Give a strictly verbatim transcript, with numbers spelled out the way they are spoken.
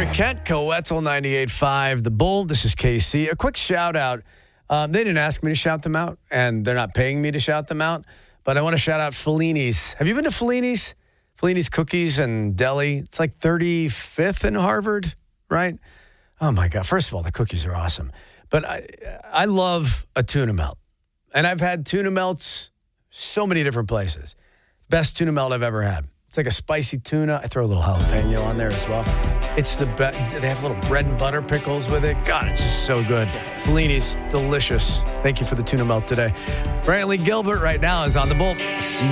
Clark Kent, Coetzel ninety-eight point five, The Bull. This is K C. A quick shout out. Um, they didn't ask me to shout them out, and they're not paying me to shout them out, but I want to shout out Fellini's. Have you been to Fellini's? Fellini's Cookies and Deli. It's like thirty-fifth in Harvard, right? Oh, my God. First of all, the cookies are awesome. But I, I love a tuna melt. And I've had tuna melts so many different places. Best tuna melt I've ever had. It's like a spicy tuna. I throw a little jalapeno on there as well. It's the best. They have little bread and butter pickles with it. God, it's just so good. Fellini's, delicious. Thank you for the tuna melt today. Brantley Gilbert right now is on the Bull.